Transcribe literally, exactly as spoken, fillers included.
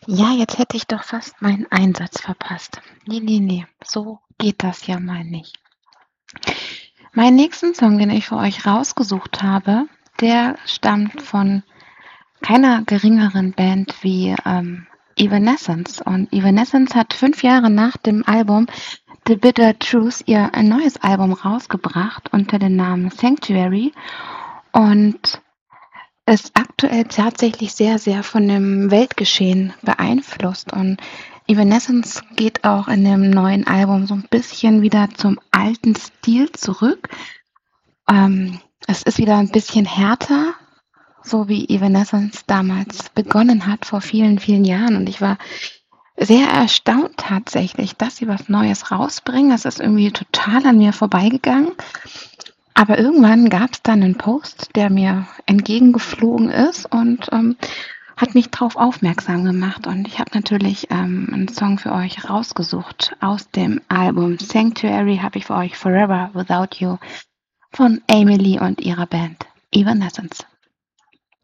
Ja, jetzt hätte ich doch fast meinen Einsatz verpasst. Ne, ne, ne, so geht das ja mal nicht. Meinen nächsten Song, den ich für euch rausgesucht habe, der stammt von keiner geringeren Band wie, ähm, Evanescence. Und Evanescence hat fünf Jahre nach dem Album „The Bitter Truth“ ihr ein neues Album rausgebracht unter dem Namen „Sanctuary“ und ist aktuell tatsächlich sehr, sehr von dem Weltgeschehen beeinflusst. Und Evanescence geht auch in dem neuen Album so 'n bisschen wieder zum alten Stil zurück. Ähm, es ist wieder 'n bisschen härter, so wie Evanescence damals begonnen hat vor vielen, vielen Jahren. Und ich war sehr erstaunt tatsächlich, dass sie was Neues rausbringen. Es ist irgendwie total an mir vorbeigegangen. Aber irgendwann gab's dann 'nen Post, der mir entgegengeflogen ist und, ähm, hat mich drauf aufmerksam gemacht. Und ich habe natürlich, ähm, 'n Song für euch rausgesucht. Aus dem Album „Sanctuary“ habe ich für euch „Forever Without You“ von Amy Lee und ihrer Band Evanescence.